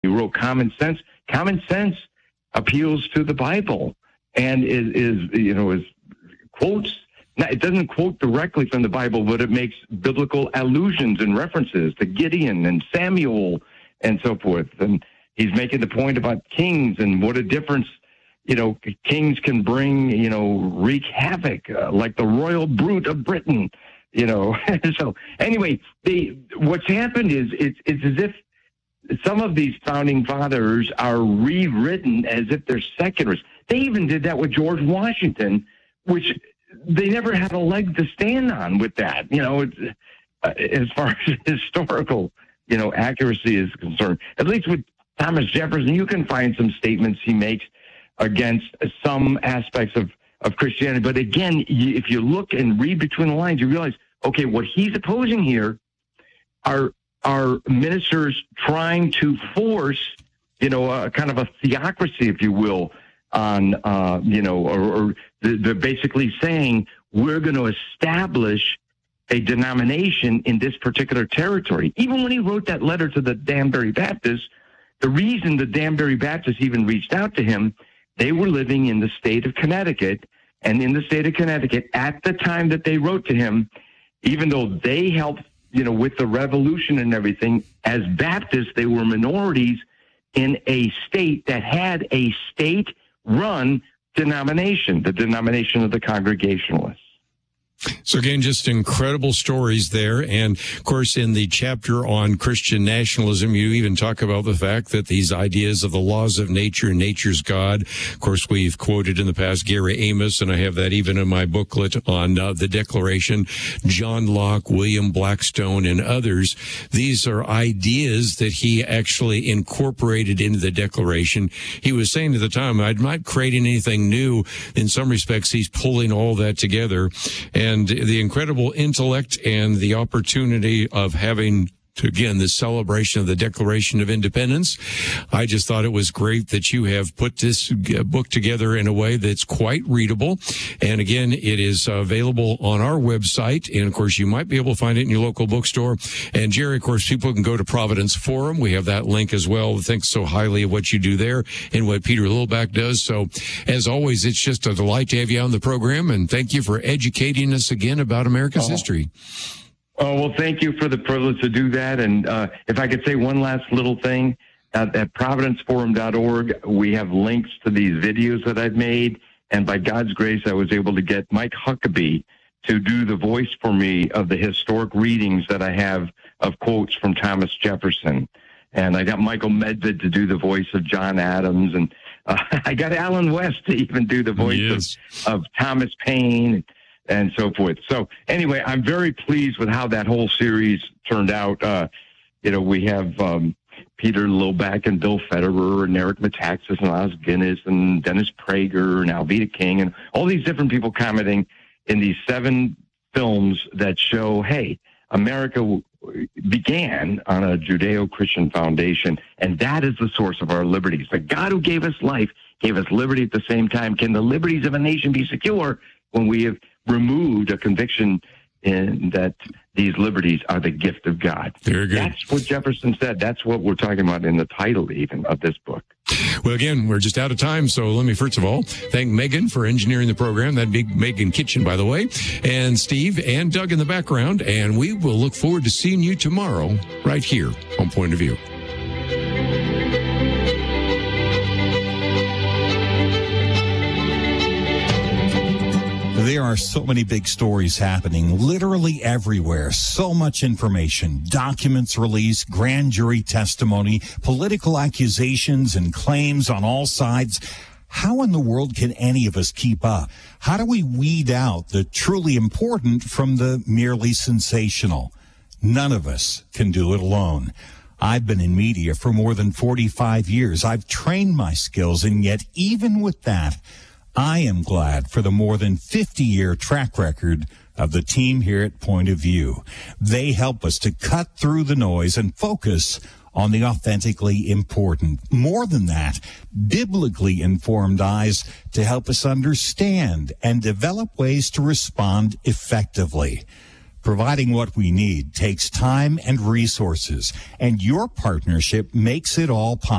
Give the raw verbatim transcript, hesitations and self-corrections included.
He wrote Common Sense. Common Sense appeals to the Bible and is, is you know, is quotes. Now, it doesn't quote directly from the Bible, but it makes biblical allusions and references to Gideon and Samuel and so forth. And he's making the point about kings and what a difference, you know, kings can bring, you know, wreak havoc, uh, like the royal brute of Britain, you know. So anyway, the, what's happened is it's, it's as if some of these founding fathers are rewritten as if they're secularists. They even did that with George Washington, which they never had a leg to stand on with that, you know, it's, uh, as far as historical, you know, accuracy is concerned. At least with Thomas Jefferson, you can find some statements he makes against some aspects of, of Christianity. But again, if you look and read between the lines, you realize, okay, what he's opposing here are are ministers trying to force, you know, a kind of a theocracy, if you will, on, uh, you know, or, or they're basically saying we're going to establish a denomination in this particular territory. Even when he wrote that letter to the Danbury Baptists, the reason the Danbury Baptists even reached out to him, they were living in the state of Connecticut, and in the state of Connecticut, at the time that they wrote to him, even though they helped, you know, with the revolution and everything, as Baptists, they were minorities in a state that had a state-run denomination, the denomination of the Congregationalists. So again, just incredible stories there. And of course, in the chapter on Christian nationalism, you even talk about the fact that these ideas of the laws of nature, nature's God. Of course, we've quoted in the past Gary Amos, and I have that even in my booklet on uh, the Declaration, John Locke, William Blackstone, and others. These are ideas that he actually incorporated into the Declaration. He was saying at the time, I'm not creating anything new. In some respects, he's pulling all that together. And And the incredible intellect and the opportunity of having, to, again, the celebration of the Declaration of Independence. I just thought it was great that you have put this book together in a way that's quite readable. And again, it is available on our website. And of course, you might be able to find it in your local bookstore. And Jerry, of course, people can go to Providence Forum. We have that link as well. Thanks so highly of what you do there and what Peter Lillback does. So as always, it's just a delight to have you on the program. And thank you for educating us again about America's oh. history. Oh, well, thank you for the privilege to do that. And uh, if I could say one last little thing, at, at providence forum dot org, we have links to these videos that I've made. And by God's grace, I was able to get Mike Huckabee to do the voice for me of the historic readings that I have of quotes from Thomas Jefferson. And I got Michael Medved to do the voice of John Adams. And uh, I got Alan West to even do the voice yes. of, of Thomas Paine and so forth. So anyway, I'm very pleased with how that whole series turned out. Uh, you know, we have um, Peter Lillback and Bill Federer and Eric Metaxas and Oz Guinness and Dennis Prager and Alveda King and all these different people commenting in these seven films that show, hey, America began on a Judeo-Christian foundation, and that is the source of our liberties. The God who gave us life gave us liberty at the same time. Can the liberties of a nation be secure when we have removed a conviction in that these liberties are the gift of God? Very good. That's what Jefferson said. That's what we're talking about in the title even of this book. Well, again, we're just out of time, so let me first of all thank Megan for engineering the program. That'd be Megan Kitchen, by the way, and Steve and Doug in the background, and we will look forward to seeing you tomorrow right here on Point of View. There are so many big stories happening literally everywhere. So much information, documents released, grand jury testimony, political accusations and claims on all sides. How in the world can any of us keep up? How do we weed out the truly important from the merely sensational? None of us can do it alone. I've been in media for more than forty-five years. I've trained my skills, and yet even with that, I am glad for the more than fifty-year track record of the team here at Point of View. They help us to cut through the noise and focus on the authentically important. More than that, biblically informed eyes to help us understand and develop ways to respond effectively. Providing what we need takes time and resources, and your partnership makes it all possible.